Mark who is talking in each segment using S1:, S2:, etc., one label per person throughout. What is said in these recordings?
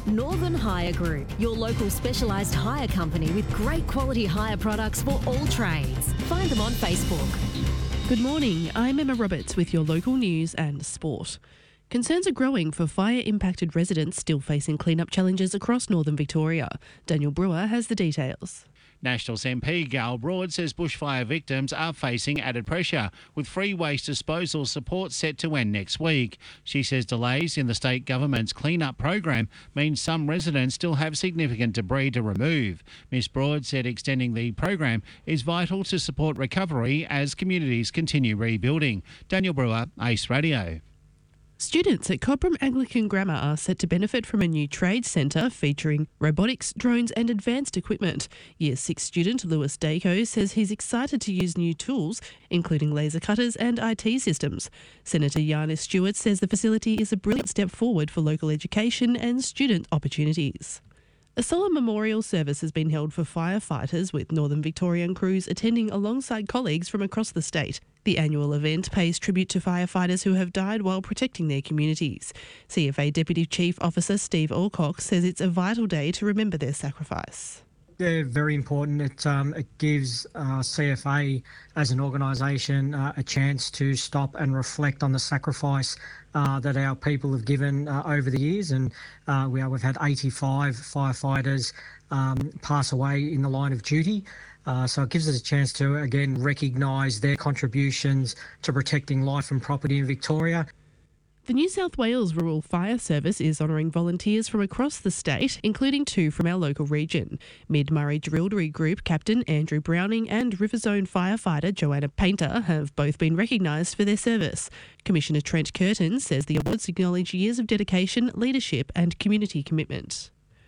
S1: Northern Hire Group, your local specialised hire company with great quality hire products for all trades. Find them on Facebook.
S2: Good morning, I'm Emma Roberts with your local news and sport. Concerns are growing for fire-impacted residents still facing clean-up challenges across northern Victoria. Daniel Brewer has the details.
S3: Nationals MP Gal Broad says bushfire victims are facing added pressure, with free waste disposal support set to end next week. She says delays in the state government's clean-up program means some residents still have significant debris to remove. Ms Broad said extending the program is vital to support recovery as communities continue rebuilding. Daniel Brewer, Ace Radio.
S2: Students at Cobram Anglican Grammar are set to benefit from a new trade centre featuring robotics, drones and advanced equipment. Year 6 student Lewis Dacko says he's excited to use new tools, including laser cutters and IT systems. Senator Yanis Stewart says the facility is a brilliant step forward for local education and student opportunities. A solemn memorial service has been held for firefighters, with Northern Victorian crews attending alongside colleagues from across the state. The annual event pays tribute to firefighters who have died while protecting their communities. CFA Deputy Chief Officer Steve Alcock says it's a vital day to remember their sacrifice.
S4: They're very important. It gives CFA as an organisation a chance to stop and reflect on the sacrifice that our people have given over the years. And we've had 85 firefighters pass away in the line of duty. So it gives us a chance to, again, recognise their contributions to protecting life and property in Victoria.
S2: The New South Wales Rural Fire Service is honouring volunteers from across the state, including 2 from our local region. Mid-Murray Drillery Group Captain Andrew Browning and River Zone firefighter Joanna Painter have both been recognised for their service. Commissioner Trent Curtin says the awards acknowledge years of dedication, leadership and community commitment.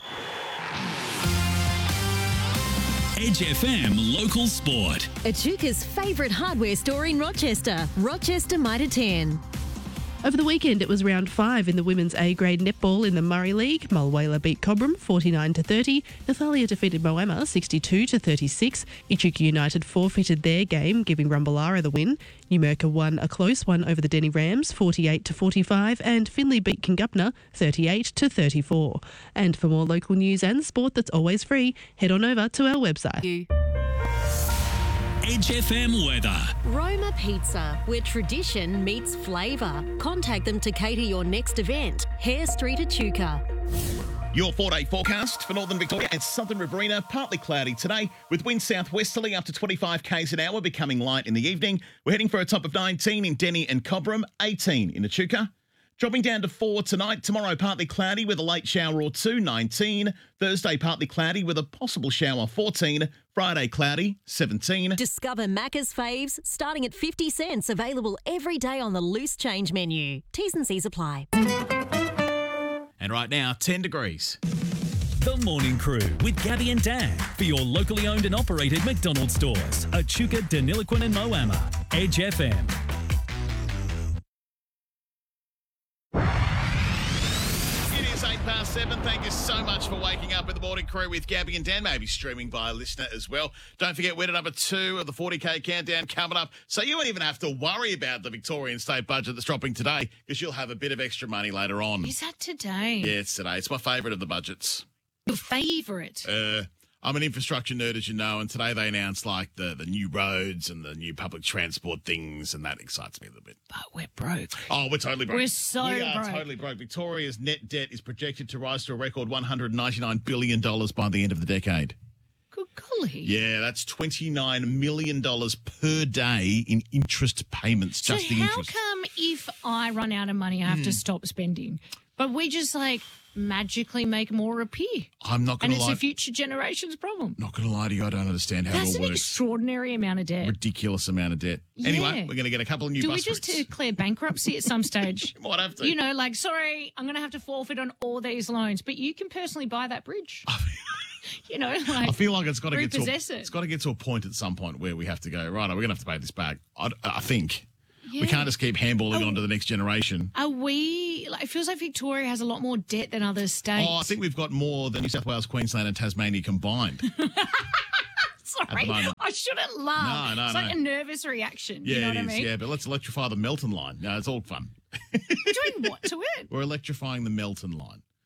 S5: Edge FM Local Sport.
S1: Echuca's favourite hardware store in Rochester, Rochester Mitre 10.
S2: Over the weekend, it was round 5 in the women's A-grade netball in the Murray League. Mulwala beat Cobram 49-30. Nathalia defeated Moama 62-36. Echuca United forfeited their game, giving Rumballara the win. Numurkah won a close one over the Denny Rams 48-45, and Finley beat Kingupna 38-34. And for more local news and sport that's always free, head on over to our website.
S5: Edge FM weather.
S1: Roma Pizza, where tradition meets flavour. Contact them to cater your next event. Hare Street, Echuca.
S6: Your 4-day forecast for Northern Victoria and Southern Riverina, partly cloudy today, with winds southwesterly up to 25 k's an hour, becoming light in the evening. We're heading for a top of 19 in Denny and Cobram, 18 in Echuca. Dropping down to 4 tonight. Tomorrow, partly cloudy with a late shower or 2, 19. Thursday, partly cloudy with a possible shower, 14. Friday, cloudy, 17.
S1: Discover Macca's faves starting at 50 cents. Available every day on the loose change menu. T's and C's apply.
S6: And right now, 10 degrees.
S5: The Morning Crew with Gabby and Dan for your locally owned and operated McDonald's stores. Echuca, Deniliquin and Moama. Edge FM.
S6: It is 7:08. Thank you so much for waking up with the Morning Crew with Gabby and Dan, maybe streaming via listener as well. Don't forget, we're at number 2 of the 40K countdown coming up. So you won't even have to worry about the Victorian state budget that's dropping today, because you'll have a bit of extra money later on.
S7: Is that today?
S6: Yeah, it's today. It's my favourite of the budgets.
S7: Your favourite?
S6: I'm an infrastructure nerd, as you know, and today they announced like the new roads and the new public transport things, and that excites me a little bit.
S7: But we're broke.
S6: Oh, we're totally broke.
S7: We're so
S6: We are
S7: broke.
S6: totally broke. Victoria's net debt is projected to rise to a record $199 billion by the end of the decade.
S7: Good golly.
S6: Yeah, that's $29 million per day in interest payments,
S7: So
S6: just the
S7: how
S6: interest.
S7: come if I run out of money, I have to stop spending? But we just magically make more appear.
S6: I'm not going
S7: And
S6: to
S7: it's
S6: lie.
S7: a future generation's problem.
S6: Not going to lie to you, I don't understand how
S7: That's
S6: it
S7: an
S6: all works.
S7: extraordinary amount of debt.
S6: Ridiculous amount of debt.
S7: Yeah.
S6: Anyway, we're going to get a couple of new
S7: Do
S6: bus
S7: we just
S6: routes.
S7: declare bankruptcy at some stage?
S6: Might have to.
S7: You know, sorry, I'm going to have to forfeit on all these loans, but you can personally buy that bridge. You know,
S6: I feel like it's got to get to
S7: repossess it.
S6: it's got to get to a point at some point where we have to go, right, we're going to have to pay this back. I think.
S7: Yeah.
S6: We can't just keep handballing on to the next generation.
S7: Are we, it feels like Victoria has a lot more debt than other states.
S6: Oh, I think we've got more than New South Wales, Queensland and Tasmania combined.
S7: Sorry,
S6: moment.
S7: I shouldn't laugh.
S6: No,
S7: it's
S6: no.
S7: like a nervous reaction.
S6: Yeah,
S7: you know
S6: it
S7: what
S6: is.
S7: I mean?
S6: Yeah, but let's electrify the Melton line. No, it's all fun.
S7: We're doing what to it?
S6: We're electrifying the Melton line.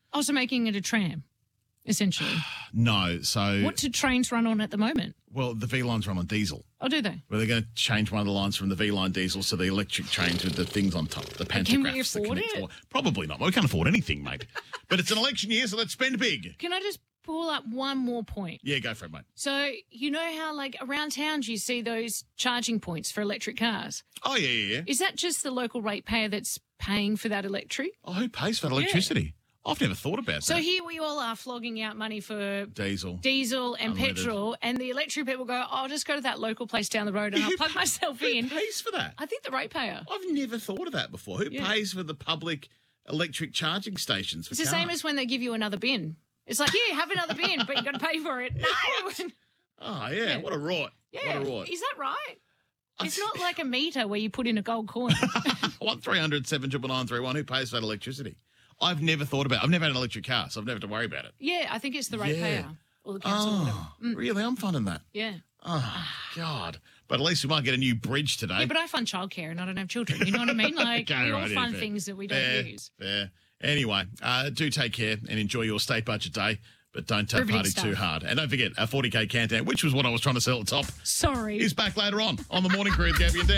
S7: Also making it a tram, essentially.
S6: No, so...
S7: What do trains run on at the moment?
S6: Well, the V-lines run on diesel.
S7: Oh, do they?
S6: Well, they're going to change one of the lines from the V-line diesel to the electric trains with the things on top, the pantographs.
S7: Can we
S6: that
S7: afford
S6: connect
S7: it?
S6: all- Probably not. We can't afford anything, mate. But it's an election year, so let's spend big.
S7: Can I just pull up one more point?
S6: Yeah, go for it, mate.
S7: So, you know how, like, around towns you see those charging points for electric cars?
S6: Oh, yeah.
S7: Is that just the local ratepayer that's paying for that electric?
S6: Oh, who pays for that electricity? I've never thought about
S7: So
S6: that.
S7: here we all are flogging out money for
S6: Diesel.
S7: and
S6: Unleaded.
S7: petrol, and the electric people go, I'll just go to that local place down the road and I'll plug myself in.
S6: Who pays for that?
S7: I think the ratepayer.
S6: I've never thought of that before. Who pays for the public electric charging stations for
S7: It's the
S6: cars?
S7: same as when they give you another bin. It's like, here, have another bin, but you've got to pay for it. No!
S6: Oh, yeah. What a rot.
S7: Yeah.
S6: What a rot.
S7: Is that right? It's not like a meter where you put in a gold coin.
S6: 1300 79931. Who pays for that electricity? I've never thought about it. I've never had an electric car, so I've never had to worry about it.
S7: Yeah, I think it's the ratepayer or the council. or whatever.
S6: Really? I'm finding that.
S7: Yeah.
S6: Oh, God. But at least we might get a new bridge today.
S7: Yeah, but I fund childcare and I don't have children. You know what I mean? Like,
S6: Okay,
S7: we all
S6: right, yeah,
S7: fund
S6: fair.
S7: things that we don't
S6: Fair,
S7: use.
S6: Fair. Anyway, do take care and enjoy your state budget day, but don't
S7: Riveting
S6: party
S7: stuff.
S6: too hard. And don't forget, our 40K countdown, which was what I was trying to sell at top,
S7: Sorry.
S6: is back later on the Morning Crew with Gabby and Dan.